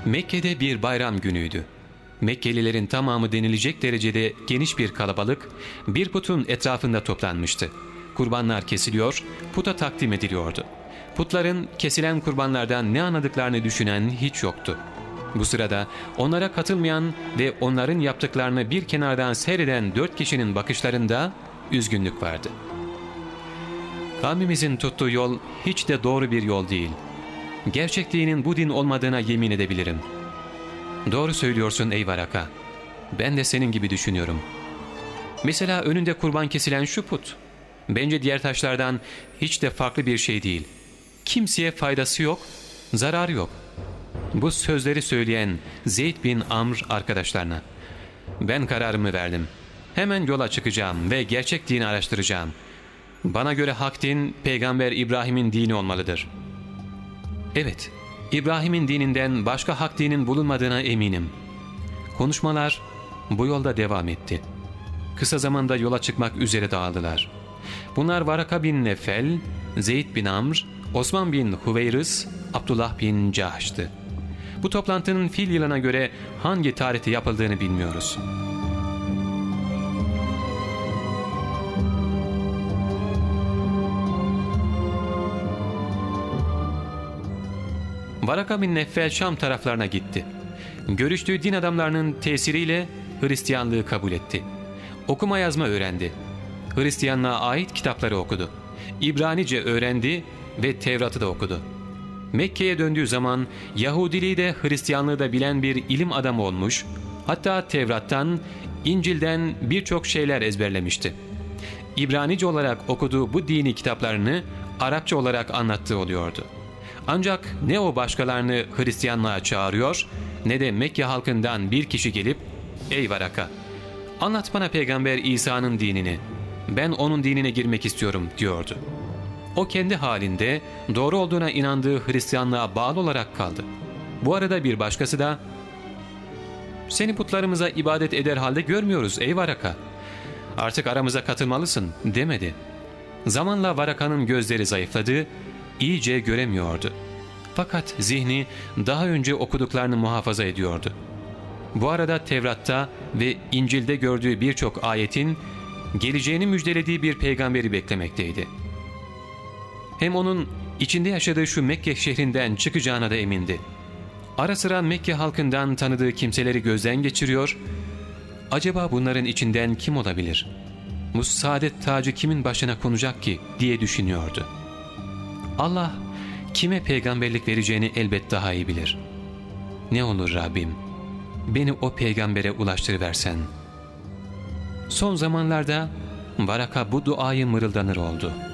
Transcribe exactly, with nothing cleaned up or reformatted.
Mekke'de bir bayram günüydü. Mekkelilerin tamamı denilecek derecede geniş bir kalabalık bir putun etrafında toplanmıştı. Kurbanlar kesiliyor, puta takdim ediliyordu. Putların kesilen kurbanlardan ne anladıklarını düşünen hiç yoktu. Bu sırada onlara katılmayan ve onların yaptıklarını bir kenardan seyreden dört kişinin bakışlarında üzgünlük vardı. Kavmimizin tuttuğu yol hiç de doğru bir yol değil. Gerçek dinin bu din olmadığına yemin edebilirim. Doğru söylüyorsun ey Varaka. Ben de senin gibi düşünüyorum. Mesela önünde kurban kesilen şu put. Bence diğer taşlardan hiç de farklı bir şey değil. Kimseye faydası yok, zararı yok. Bu sözleri söyleyen Zeyd bin Amr arkadaşlarına: ben kararımı verdim. Hemen yola çıkacağım ve gerçek dini araştıracağım. Bana göre hak din Peygamber İbrahim'in dini olmalıdır. Evet, İbrahim'in dininden başka hak dinin bulunmadığına eminim. Konuşmalar bu yolda devam etti. Kısa zamanda yola çıkmak üzere dağıldılar. Bunlar Varaka bin Nefel, Zeyd bin Amr, Osman bin Hüveyrıs, Abdullah bin Cahş'tı. Bu toplantının fil yılına göre hangi tarihte yapıldığını bilmiyoruz. Varaka bin Neffel Şam taraflarına gitti. Görüştüğü din adamlarının tesiriyle Hristiyanlığı kabul etti. Okuma yazma öğrendi. Hristiyanlığa ait kitapları okudu. İbranice öğrendi ve Tevrat'ı da okudu. Mekke'ye döndüğü zaman Yahudiliği de Hristiyanlığı da bilen bir ilim adamı olmuş, hatta Tevrat'tan, İncil'den birçok şeyler ezberlemişti. İbranice olarak okuduğu bu dini kitaplarını Arapça olarak anlattığı oluyordu. Ancak ne o başkalarını Hristiyanlığa çağırıyor ne de Mekke halkından bir kişi gelip "Ey Varaka, anlat bana Peygamber İsa'nın dinini, ben onun dinine girmek istiyorum" diyordu. O kendi halinde doğru olduğuna inandığı Hristiyanlığa bağlı olarak kaldı. Bu arada bir başkası da "Seni putlarımıza ibadet eder halde görmüyoruz ey Varaka, artık aramıza katılmalısın" demedi. Zamanla Varaka'nın gözleri zayıfladı, iyice göremiyordu. Fakat zihni daha önce okuduklarını muhafaza ediyordu. Bu arada Tevrat'ta ve İncil'de gördüğü birçok ayetin geleceğini müjdelediği bir peygamberi beklemekteydi. Hem onun içinde yaşadığı şu Mekke şehrinden çıkacağına da emindi. Ara sıra Mekke halkından tanıdığı kimseleri gözden geçiriyor, acaba bunların içinden kim olabilir? Bu saadet tacı kimin başına konacak ki diye düşünüyordu. Allah kime peygamberlik vereceğini elbet daha iyi bilir. Ne olur Rabbim, beni o peygambere ulaştırıversen. Son zamanlarda Varaka bu duayı mırıldanır oldu.